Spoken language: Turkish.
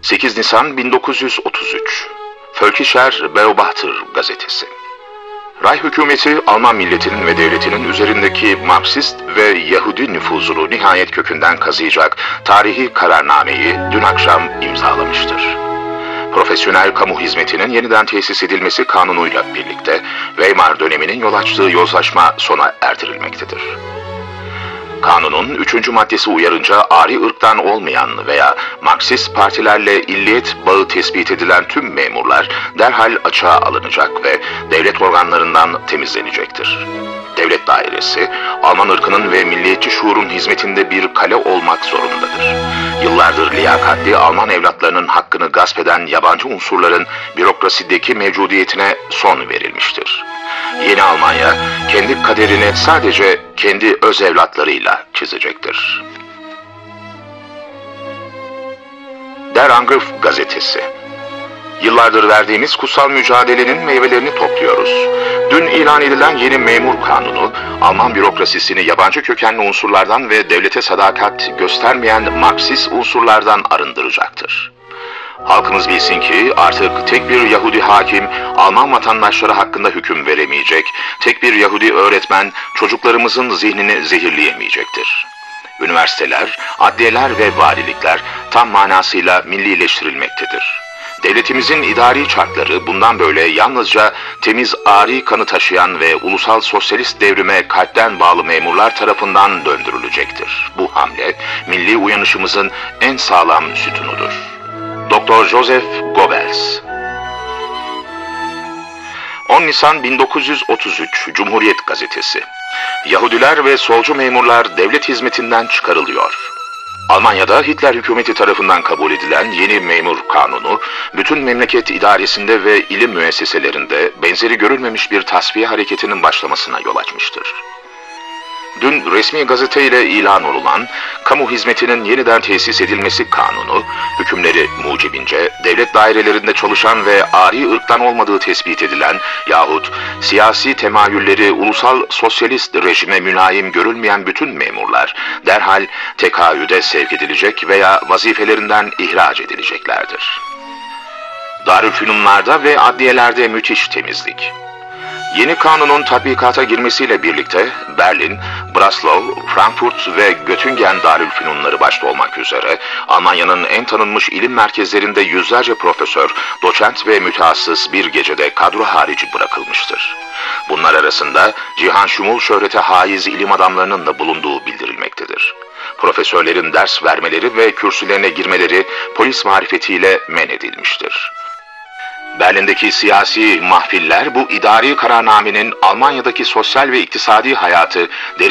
8 Nisan 1933 Völkischer Beobachter gazetesi. Ray hükümeti Alman milletinin ve devletinin üzerindeki Marksist ve Yahudi nüfuzunu nihayet kökünden kazıyacak tarihi kararnameyi dün akşam imzalamıştır. Profesyonel kamu hizmetinin yeniden tesis edilmesi kanunuyla birlikte Weimar döneminin yol açtığı yozlaşma sona erdirilmektedir. Kanunun 3. maddesi uyarınca ari ırktan olmayan veya Marksist partilerle illiyet bağı tespit edilen tüm memurlar derhal açığa alınacak ve devlet organlarından temizlenecektir. Devlet dairesi, Alman ırkının ve milliyetçi şuurun hizmetinde bir kale olmak zorundadır. Yıllardır liyakatli Alman evlatlarının hakkını gasp eden yabancı unsurların bürokrasideki mevcudiyetine son verilmiştir. Yeni Almanya, kendi kaderini sadece kendi öz evlatlarıyla çizecektir. Der Angriff gazetesi. Yıllardır verdiğimiz kutsal mücadelenin meyvelerini topluyoruz. Dün ilan edilen yeni memur kanunu, Alman bürokrasisini yabancı kökenli unsurlardan ve devlete sadakat göstermeyen Marksist unsurlardan arındıracaktır. Halkımız bilsin ki artık tek bir Yahudi hakim Alman vatandaşları hakkında hüküm veremeyecek, tek bir Yahudi öğretmen çocuklarımızın zihnini zehirleyemeyecektir. Üniversiteler, adliyeler ve valilikler tam manasıyla millileştirilmektedir. Devletimizin idari çarkları bundan böyle yalnızca temiz ari kanı taşıyan ve ulusal sosyalist devrime kalpten bağlı memurlar tarafından döndürülecektir. Bu hamle milli uyanışımızın en sağlam sütunudur. Dr. Joseph Goebbels. 10 Nisan 1933 Cumhuriyet Gazetesi. Yahudiler ve solcu memurlar devlet hizmetinden çıkarılıyor. Almanya'da Hitler hükümeti tarafından kabul edilen yeni memur kanunu, bütün memleket idaresinde ve ilim müesseselerinde benzeri görülmemiş bir tasfiye hareketinin başlamasına yol açmıştır. Dün resmi gazeteyle ilan olunan kamu hizmetinin yeniden tesis edilmesi kanunu, hükümleri mucibince devlet dairelerinde çalışan ve ari ırktan olmadığı tespit edilen yahut siyasi temayülleri ulusal sosyalist rejime mülayim görülmeyen bütün memurlar derhal tekaüde sevk edilecek veya vazifelerinden ihraç edileceklerdir. Darülfünunlarda ve adliyelerde müthiş temizlik. Yeni kanunun tatbikata girmesiyle birlikte Berlin, Breslau, Frankfurt ve Göttingen Darülfünunları başta olmak üzere Almanya'nın en tanınmış ilim merkezlerinde yüzlerce profesör, doçent ve mütehassıs bir gecede kadro harici bırakılmıştır. Bunlar arasında cihan şumul şöhrete haiz ilim adamlarının da bulunduğu bildirilmektedir. Profesörlerin ders vermeleri ve kürsülerine girmeleri polis marifetiyle men edilmiştir. Berlin'deki siyasi mahfiller bu idari kararnamenin Almanya'daki sosyal ve iktisadi hayatı